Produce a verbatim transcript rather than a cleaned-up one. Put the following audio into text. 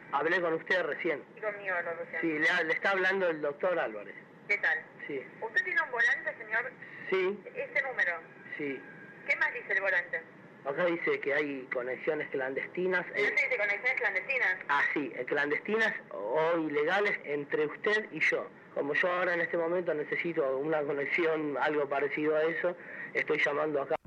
Hablé con usted recién. Y conmigo habló recién. Sí, le, le está hablando el doctor Álvarez. ¿Qué tal? Sí. ¿Usted tiene un volante, señor? Sí. ¿Ese número? Sí. ¿Qué más dice el volante? Acá dice que hay conexiones clandestinas. ¿El volante dice conexiones clandestinas? Ah, sí, clandestinas o ilegales entre usted y yo. Como yo ahora en este momento necesito una conexión, algo parecido a eso, estoy llamando acá.